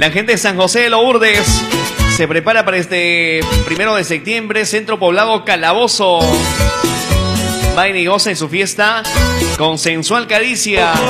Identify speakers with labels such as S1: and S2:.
S1: La gente de San José de Lourdes se prepara para este 1 de septiembre, Centro Poblado Calabozo. Baila y goza en su fiesta con sensual caricia.